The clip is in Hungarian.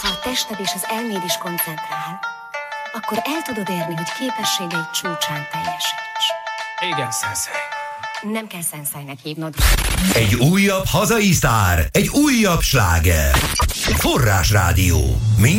Ha a tested és az elméd is koncentrál, akkor el tudod érni, hogy képességeid csúcsán teljesíts. Igen, Sensei. Nem kell Senseinek hívnod. Egy újabb hazai sztár, egy újabb sláger. Forrásrádió.